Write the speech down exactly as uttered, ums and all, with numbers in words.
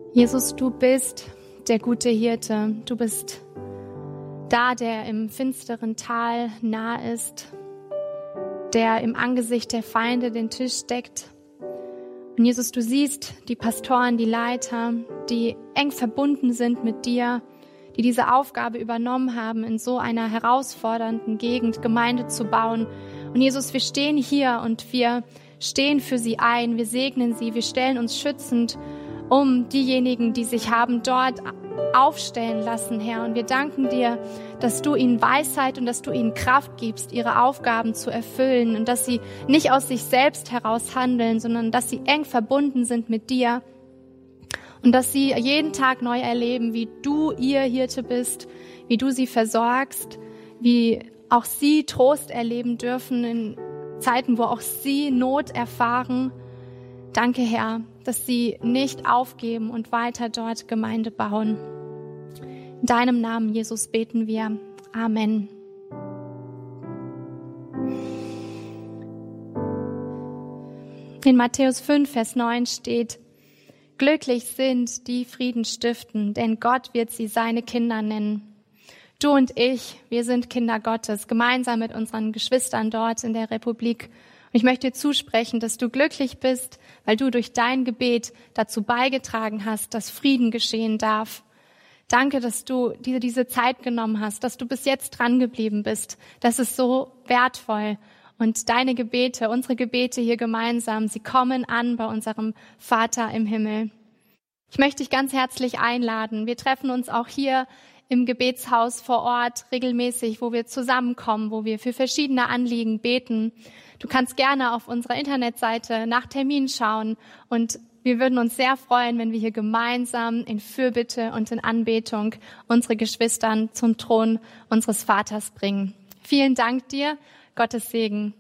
Jesus, du bist der gute Hirte. Du bist da, der im finsteren Tal nah ist, der im Angesicht der Feinde den Tisch deckt. Und Jesus, du siehst die Pastoren, die Leiter, die eng verbunden sind mit dir, die diese Aufgabe übernommen haben, in so einer herausfordernden Gegend Gemeinde zu bauen. Und Jesus, wir stehen hier und wir stehen für sie ein, wir segnen sie, wir stellen uns schützend um diejenigen, die sich haben dort aufstellen lassen, Herr. Und wir danken dir, dass du ihnen Weisheit und dass du ihnen Kraft gibst, ihre Aufgaben zu erfüllen und dass sie nicht aus sich selbst heraus handeln, sondern dass sie eng verbunden sind mit dir und dass sie jeden Tag neu erleben, wie du ihr Hirte bist, wie du sie versorgst, wie auch sie Trost erleben dürfen in Zeiten, wo auch sie Not erfahren. Danke, Herr, dass sie nicht aufgeben und weiter dort Gemeinde bauen. In deinem Namen, Jesus, beten wir. Amen. In Matthäus fünf, Vers neun steht: Glücklich sind die Frieden stiften, denn Gott wird sie seine Kinder nennen. Du und ich, wir sind Kinder Gottes, gemeinsam mit unseren Geschwistern dort in der Republik. Und ich möchte dir zusprechen, dass du glücklich bist, weil du durch dein Gebet dazu beigetragen hast, dass Frieden geschehen darf. Danke, dass du dir diese Zeit genommen hast, dass du bis jetzt dran geblieben bist. Das ist so wertvoll. Und deine Gebete, unsere Gebete hier gemeinsam, sie kommen an bei unserem Vater im Himmel. Ich möchte dich ganz herzlich einladen. Wir treffen uns auch hier im Gebetshaus vor Ort regelmäßig, wo wir zusammenkommen, wo wir für verschiedene Anliegen beten. Du kannst gerne auf unserer Internetseite nach Termin schauen und wir würden uns sehr freuen, wenn wir hier gemeinsam in Fürbitte und in Anbetung unsere Geschwistern zum Thron unseres Vaters bringen. Vielen Dank dir, Gottes Segen.